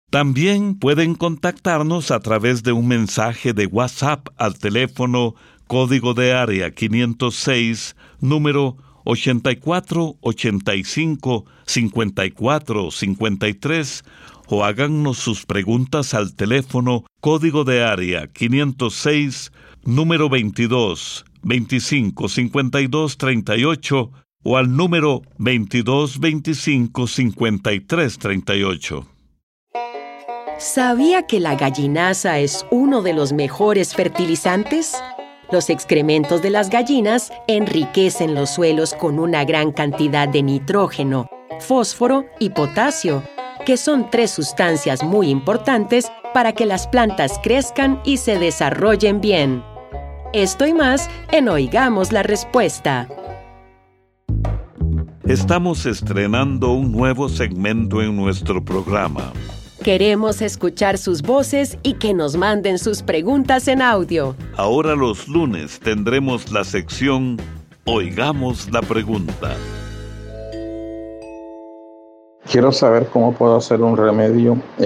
También pueden contactarnos a través de un mensaje de WhatsApp al teléfono código de área 506, número 8485-5453, o háganos sus preguntas al teléfono código de área 506, número 22 25 52 38, o al número 22 25 53 38. ¿Sabía que la gallinaza es uno de los mejores fertilizantes? Los excrementos de las gallinas enriquecen los suelos con una gran cantidad de nitrógeno, fósforo y potasio, que son 3 sustancias muy importantes para que las plantas crezcan y se desarrollen bien. Esto y más en Oigamos la Respuesta. Estamos estrenando un nuevo segmento en nuestro programa. Queremos escuchar sus voces y que nos manden sus preguntas en audio. Ahora los lunes tendremos la sección Oigamos la Pregunta. Quiero saber cómo puedo hacer un remedio